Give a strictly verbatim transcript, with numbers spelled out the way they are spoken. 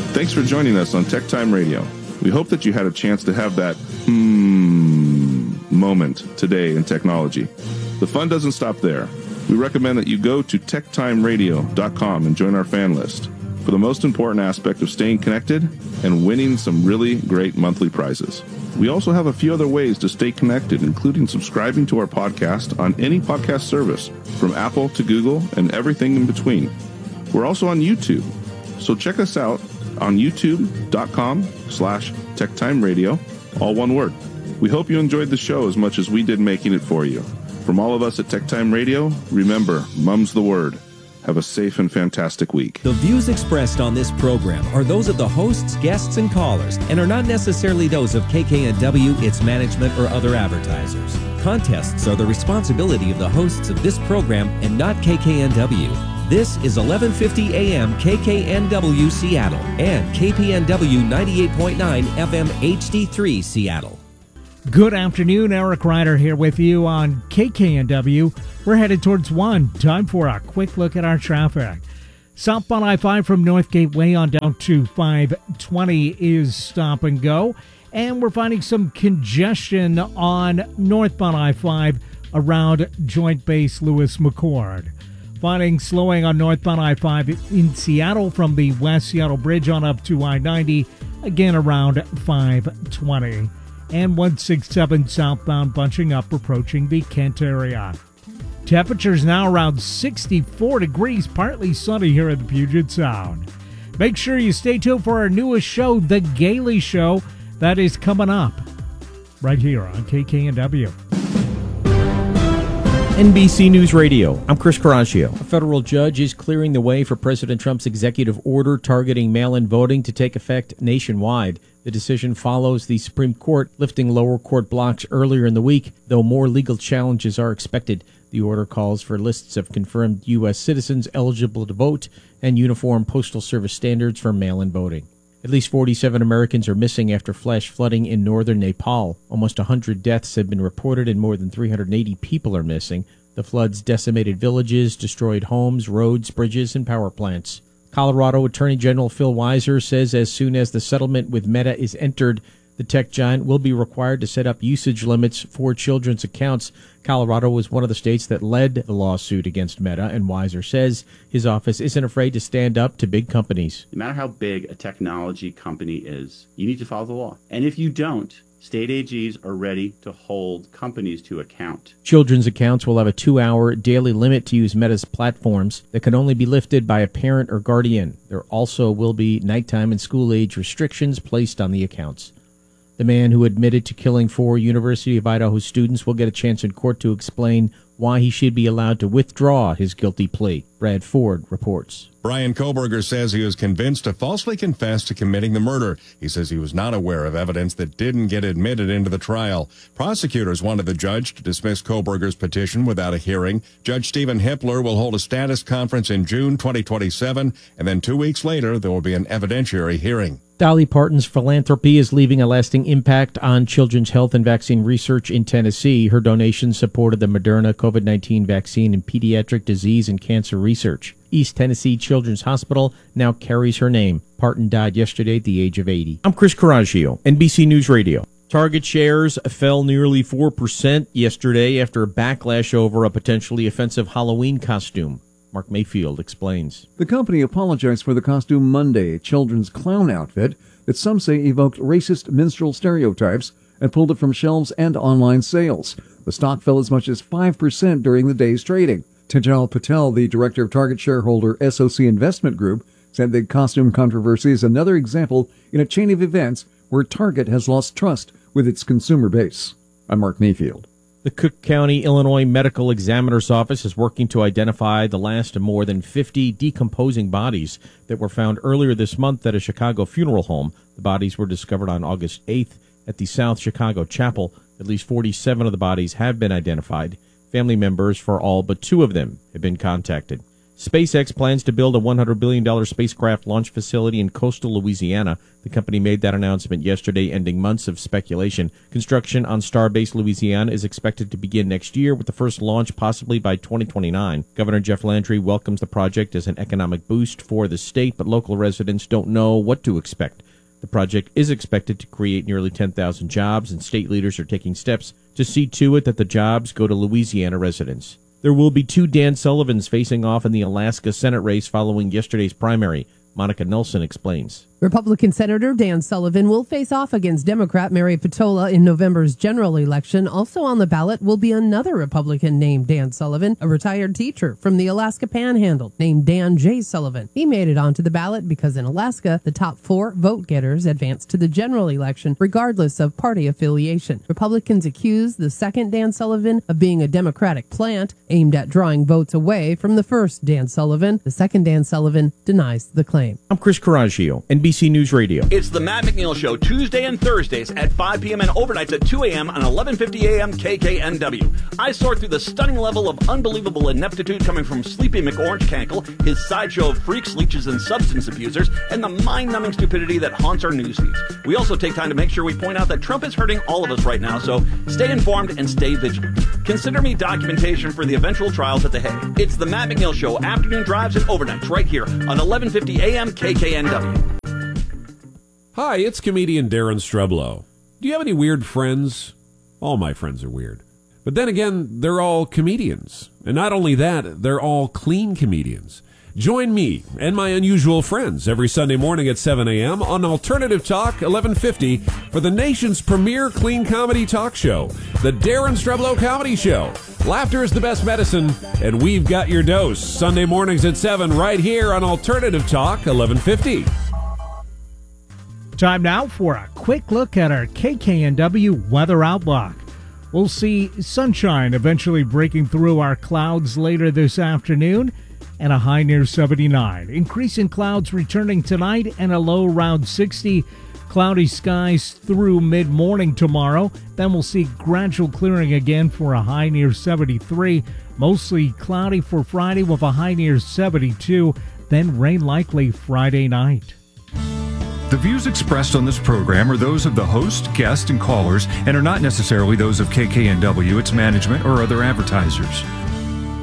Thanks for joining us on Tech Time Radio. We hope that you had a chance to have that hmm moment today in technology. The fun doesn't stop there. We recommend that you go to tech time radio dot com and join our fan list for the most important aspect of staying connected and winning some really great monthly prizes. We also have a few other ways to stay connected, including subscribing to our podcast on any podcast service, from Apple to Google and everything in between. We're also on YouTube, so check us out on youtube dot com slash tech time radio, all one word. We hope you enjoyed the show as much as we did making it for you. From all of us at Tech Time Radio, remember, mum's the word. Have a safe and fantastic week. The views expressed on this program are those of the hosts, guests, and callers, and are not necessarily those of K K N W, its management, or other advertisers. Contests are the responsibility of the hosts of this program and not K K N W. This is eleven fifty A M K K N W Seattle and K P N W ninety-eight point nine F M H D three Seattle. Good afternoon, Eric Ryder here with you on K K N W. We're headed towards one. Time for a quick look at our traffic. Southbound I five from North Gateway on down to five twenty is stop and go. And we're finding some congestion on northbound I five around Joint Base Lewis McChord. Finding slowing on northbound I five in Seattle from the West Seattle Bridge on up to I ninety, again around five twenty. And one sixty-seven southbound bunching up approaching the Kent area. Temperatures now around sixty-four degrees, partly sunny here at the Puget Sound. Make sure you stay tuned for our newest show, The Gailey Show. That is coming up right here on K K N W. N B C News Radio, I'm Chris Caraccio. A federal judge is clearing the way for President Trump's executive order targeting mail-in voting to take effect nationwide. The decision follows the Supreme Court lifting lower court blocks earlier in the week, though more legal challenges are expected. The order calls for lists of confirmed U S citizens eligible to vote and uniform Postal Service standards for mail-in voting. At least forty-seven Americans are missing after flash flooding in northern Nepal. Almost one hundred deaths have been reported and more than three hundred eighty people are missing. The floods decimated villages, destroyed homes, roads, bridges, and power plants. Colorado Attorney General Phil Weiser says as soon as the settlement with Meta is entered, the tech giant will be required to set up usage limits for children's accounts. Colorado was one of the states that led the lawsuit against Meta, and Weiser says his office isn't afraid to stand up to big companies. No matter how big a technology company is, you need to follow the law. And if you don't, state A Gs are ready to hold companies to account. Children's accounts will have a two-hour daily limit to use Meta's platforms that can only be lifted by a parent or guardian. There also will be nighttime and school-age restrictions placed on the accounts. The man who admitted to killing four University of Idaho students will get a chance in court to explain why he should be allowed to withdraw his guilty plea. Brad Ford reports. Brian Koberger says he was convinced to falsely confess to committing the murder. He says he was not aware of evidence that didn't get admitted into the trial. Prosecutors wanted the judge to dismiss Koberger's petition without a hearing. Judge Stephen Hippler will hold a status conference in June twenty twenty-seven, and then two weeks later there will be an evidentiary hearing. Dolly Parton's philanthropy is leaving a lasting impact on children's health and vaccine research in Tennessee. Her donations supported the Moderna COVID nineteen vaccine and pediatric disease and cancer research. East Tennessee Children's Hospital now carries her name. Parton died yesterday at the age of eighty. I'm Chris Caraccio, N B C News Radio. Target shares fell nearly four percent yesterday after a backlash over a potentially offensive Halloween costume. Mark Mayfield explains. The company apologized for the costume Monday, a children's clown outfit that some say evoked racist minstrel stereotypes, and pulled it from shelves and online sales. The stock fell as much as five percent during the day's trading. Tejal Patel, the director of Target shareholder S O C Investment Group, said the costume controversy is another example in a chain of events where Target has lost trust with its consumer base. I'm Mark Mayfield. The Cook County, Illinois Medical Examiner's Office is working to identify the last of more than fifty decomposing bodies that were found earlier this month at a Chicago funeral home. The bodies were discovered on August eighth at the South Chicago Chapel. At least forty-seven of the bodies have been identified. Family members for all but two of them have been contacted. SpaceX plans to build a one hundred billion dollars spacecraft launch facility in coastal Louisiana. The company made that announcement yesterday, ending months of speculation. Construction on Starbase Louisiana is expected to begin next year, with the first launch possibly by twenty twenty-nine. Governor Jeff Landry welcomes the project as an economic boost for the state, but local residents don't know what to expect. The project is expected to create nearly ten thousand jobs, and state leaders are taking steps to see to it that the jobs go to Louisiana residents. There will be two Dan Sullivans facing off in the Alaska Senate race following yesterday's primary. Monica Nelson explains. Republican Senator Dan Sullivan will face off against Democrat Mary Patola in November's general election. Also on the ballot will be another Republican named Dan Sullivan, a retired teacher from the Alaska Panhandle named Dan J. Sullivan. He made it onto the ballot because in Alaska, the top four vote getters advance to the general election regardless of party affiliation. Republicans accuse the second Dan Sullivan of being a Democratic plant aimed at drawing votes away from the first Dan Sullivan. The second Dan Sullivan denies the claim. I'm Chris Coraggio, N B C News Radio. It's the Matt McNeil Show, Tuesday and Thursdays at five p.m. and overnights at two a.m. on eleven fifty a.m. K K N W. I sort through the stunning level of unbelievable ineptitude coming from Sleepy McOrangecankle, his sideshow of freaks, leeches, and substance abusers, and the mind-numbing stupidity that haunts our news feeds. We also take time to make sure we point out that Trump is hurting all of us right now, so stay informed and stay vigilant. Consider me documentation for the eventual trials at The Hague. It's the Matt McNeil Show, afternoon drives and overnights right here on eleven fifty a.m. K K N W. Hi, it's comedian Darren Streblow. Do you have any weird friends? All my friends are weird. But then again, they're all comedians. And not only that, they're all clean comedians. Join me and my unusual friends every Sunday morning at seven a.m. on Alternative Talk eleven fifty for the nation's premier clean comedy talk show, The Darren Streblow Comedy Show. Laughter is the best medicine, and we've got your dose. Sunday mornings at seven right here on Alternative Talk eleven fifty. Time now for a quick look at our K K N W weather outlook. We'll see sunshine eventually breaking through our clouds later this afternoon and a high near seventy-nine. Increasing clouds returning tonight and a low around sixty. Cloudy skies through mid-morning tomorrow. Then we'll see gradual clearing again for a high near seventy-three. Mostly cloudy for Friday with a high near seventy-two. Then rain likely Friday night. The views expressed on this program are those of the host, guest, and callers and are not necessarily those of K K N W, its management, or other advertisers.